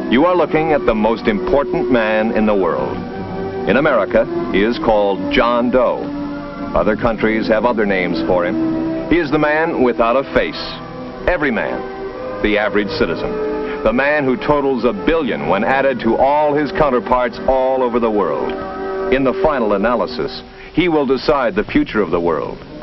You are looking at the most important man in the world. In America, he is called John Doe. Other countries have other names for him. He is the man without a face. Every man. The average citizen. The man who totals 1 billion when added to all his counterparts all over the world. In the final analysis, he will decide the future of the world.